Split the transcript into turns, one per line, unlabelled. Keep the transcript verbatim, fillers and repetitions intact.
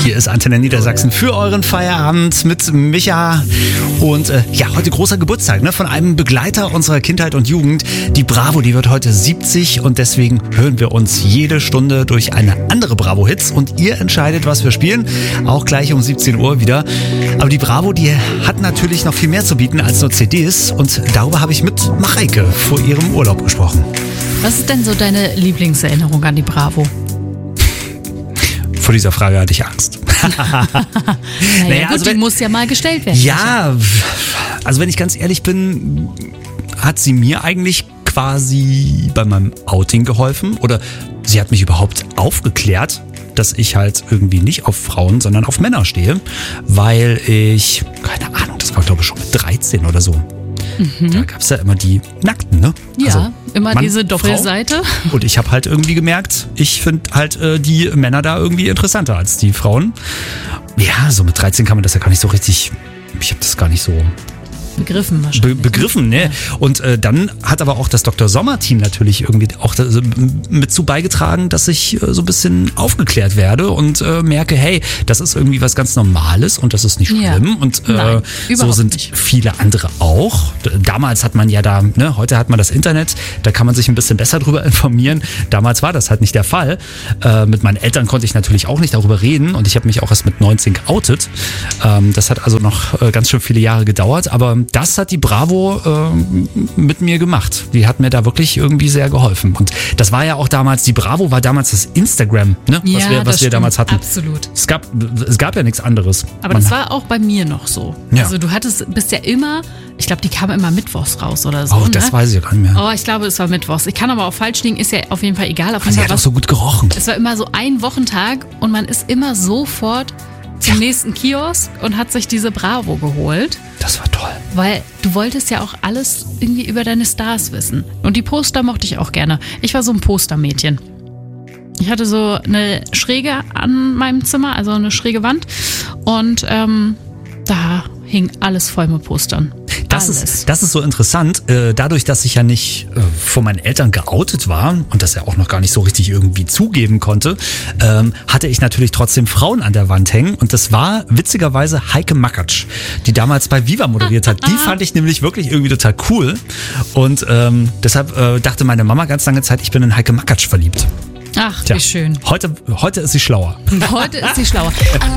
Hier ist Antenne Niedersachsen für euren Feierabend mit Micha. Und äh, ja, heute großer Geburtstag, ne, von einem Begleiter unserer Kindheit und Jugend. Die Bravo, die wird heute siebzig und deswegen hören wir uns jede Stunde durch eine andere Bravo-Hits. Und ihr entscheidet, was wir spielen. Auch gleich um siebzehn Uhr wieder. Aber die Bravo, die hat natürlich noch viel mehr zu bieten als nur C Ds. Und darüber habe ich mit Mareike vor ihrem Urlaub gesprochen.
Was ist denn so deine Lieblingserinnerung an die Bravo?
Vor dieser Frage hatte ich Angst.
naja, naja, gut, also wenn, die muss ja mal gestellt werden.
Ja, also wenn ich ganz ehrlich bin, hat sie mir eigentlich quasi bei meinem Outing geholfen. Oder sie hat mich überhaupt aufgeklärt, dass ich halt irgendwie nicht auf Frauen, sondern auf Männer stehe. Weil ich, keine Ahnung, das war glaube ich schon mit dreizehn oder so. Mhm. Da gab es ja immer die Nackten, ne?
Ja, also immer
Mann,
diese Doppelseite.
Frau. Und ich habe halt irgendwie gemerkt, ich finde halt äh, die Männer da irgendwie interessanter als die Frauen. Ja, so mit dreizehn kann man das ja gar nicht so richtig, ich habe das gar nicht so...
Begriffen wahrscheinlich.
Be- begriffen, ne? Ja. Und äh, dann hat aber auch das Doktor Sommer-Team natürlich irgendwie auch das, äh, mit zu beigetragen, dass ich äh, so ein bisschen aufgeklärt werde und äh, merke, hey, das ist irgendwie was ganz Normales und das ist nicht schlimm. Ja. Und äh, Nein, so sind nicht. Viele andere auch. Damals hat man ja da, ne, heute hat man das Internet, da kann man sich ein bisschen besser drüber informieren. Damals war das halt nicht der Fall. Äh, mit meinen Eltern konnte ich natürlich auch nicht darüber reden und ich habe mich auch erst mit neunzehn geoutet. Ähm, das hat also noch äh, ganz schön viele Jahre gedauert, aber das hat die Bravo äh, mit mir gemacht. Die hat mir da wirklich irgendwie sehr geholfen. Und das war ja auch damals, die Bravo war damals das Instagram, ne? was
ja,
wir, was wir damals hatten.
Absolut.
Es gab, es gab ja nichts anderes.
Aber Man das war auch bei mir noch so. Ja. Also du hattest, bist ja immer, ich glaube, die kam immer mittwochs raus oder so.
Oh, das
ne?
weiß ich ja gar nicht mehr.
Oh, ich glaube, es war mittwochs. Ich kann aber auch falsch liegen, ist ja auf jeden Fall egal. Auf jeden
sie
Fall
hat auch
was,
so gut gerochen.
Es war immer so ein Wochentag und man ist immer sofort zum ja. nächsten Kiosk und hat sich diese Bravo geholt.
Das war toll.
Weil du wolltest ja auch alles irgendwie über deine Stars wissen. Und die Poster mochte ich auch gerne. Ich war so ein Postermädchen. Ich hatte so eine Schräge an meinem Zimmer, also eine schräge Wand. Und ähm, da hing alles voll mit Postern.
Das ist, das ist so interessant. Äh, dadurch, dass ich ja nicht äh, von meinen Eltern geoutet war und das ja auch noch gar nicht so richtig irgendwie zugeben konnte, ähm, hatte ich natürlich trotzdem Frauen an der Wand hängen. Und das war witzigerweise Heike Makatsch, die damals bei Viva moderiert hat. Die fand ich nämlich wirklich irgendwie total cool. Und ähm, deshalb äh, dachte meine Mama ganz lange Zeit, ich bin in Heike Makatsch verliebt.
Ach,
Tja,
wie schön.
Heute, heute ist sie schlauer.
Heute ist sie schlauer.